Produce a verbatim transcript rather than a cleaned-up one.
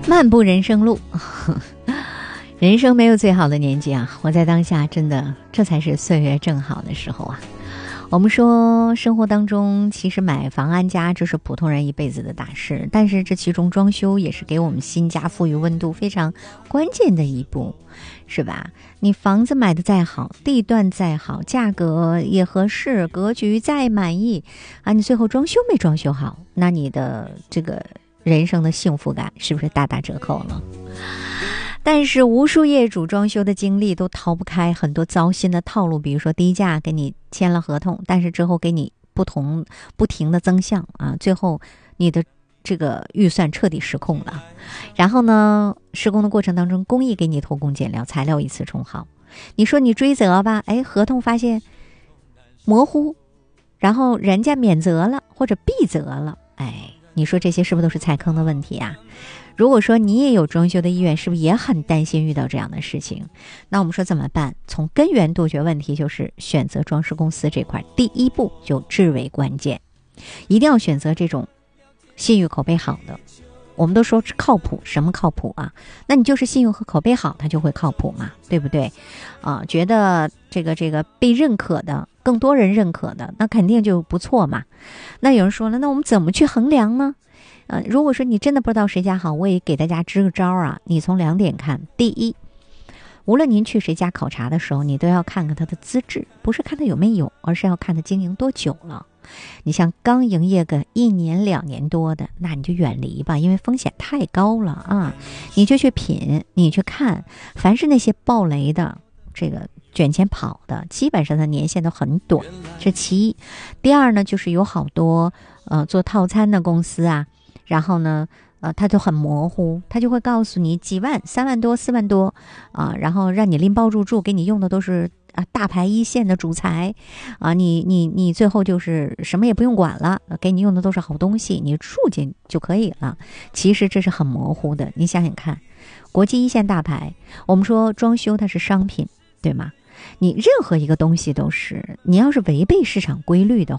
漫步人生路，人生没有最好的年纪啊！活在当下，真的，这才是岁月正好的时候啊！我们说，生活当中其实买房安家，这是普通人一辈子的大事，但是这其中装修也是给我们新家赋予温度非常关键的一步，是吧？你房子买的再好，地段再好，价格也合适，格局再满意啊，你最后装修没装修好，那你的这个人生的幸福感是不是大打折扣了？但是无数业主装修的经历都逃不开很多糟心的套路，比如说低价给你签了合同，但是之后给你不同不停的增项啊，最后你的这个预算彻底失控了。然后呢，施工的过程当中，工艺给你偷工减料，材料一次冲好，你说你追责吧，哎，合同发现模糊，然后人家免责了或者避责了，哎，你说这些是不是都是踩坑的问题啊？如果说你也有装修的意愿，是不是也很担心遇到这样的事情？那我们说怎么办？从根源杜绝问题，就是选择装饰公司这块，第一步就至为关键，一定要选择这种信誉口碑好的。我们都说靠谱，什么靠谱啊？那你就是信用和口碑好，它就会靠谱嘛，对不对？啊，觉得这个这个被认可的，更多人认可的，那肯定就不错嘛。那有人说了，那我们怎么去衡量呢？呃，如果说你真的不知道谁家好，我也给大家支个招啊。你从两点看，第一，无论您去谁家考察的时候，你都要看看他的资质，不是看他有没有，而是要看他经营多久了。你像刚营业个一年两年多的，那你就远离吧，因为风险太高了啊！你就去品，你去看，凡是那些爆雷的，这个卷钱跑的，基本上的年限都很短，这其一。第二呢，就是有好多呃做套餐的公司啊，然后呢呃它就很模糊，它就会告诉你几万、三万多、四万多啊、呃，然后让你拎包入住，给你用的都是啊大牌一线的主材啊，你你你最后就是什么也不用管了，给你用的都是好东西，你住进就可以了。其实这是很模糊的，你想想看，国际一线大牌，我们说装修它是商品，对吗？你任何一个东西都是，你要是违背市场规律的